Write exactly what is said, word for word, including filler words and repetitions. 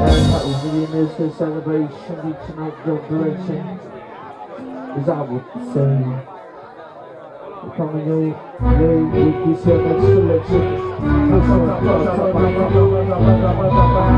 that was the anniversary celebration, reaching out your direction. As I would say, coming your way with this your next selection.